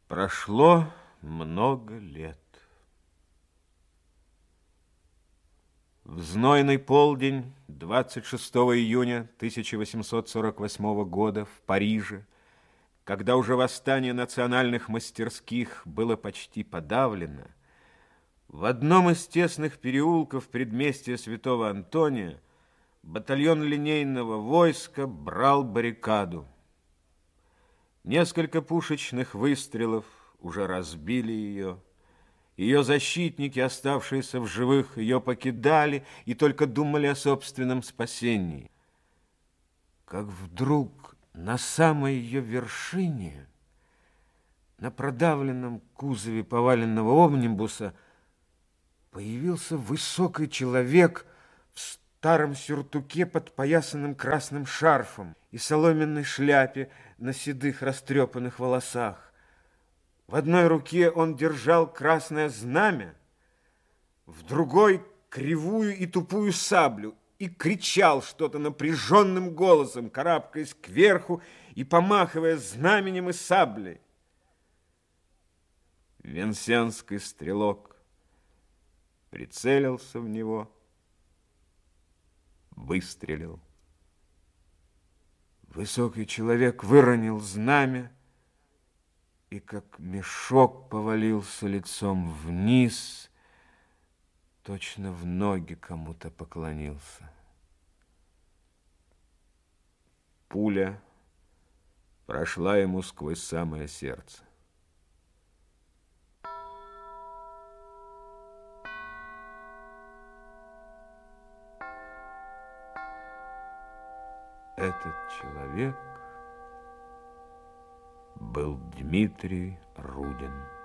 Прошло много лет. В знойный полдень 26 июня 1848 года в Париже, когда уже восстание национальных мастерских было почти подавлено, в одном из тесных переулков предместья Святого Антония батальон линейного войска брал баррикаду. Несколько пушечных выстрелов уже разбили ее. Ее защитники, оставшиеся в живых, ее покидали и только думали о собственном спасении. Как вдруг на самой ее вершине, на продавленном кузове поваленного омнибуса, появился высокий человек в старом сюртуке, подпоясанном красным шарфом, и соломенной шляпе на седых растрепанных волосах. В одной руке он держал красное знамя, в другой — кривую и тупую саблю, и кричал что-то напряженным голосом, карабкаясь кверху и помахивая знаменем и саблей. Венсенский стрелок прицелился в него, выстрелил. Высокий человек выронил знамя и, как мешок, повалился лицом вниз, точно в ноги кому-то поклонился. Пуля прошла ему сквозь самое сердце. Этот человек был Дмитрий Рудин.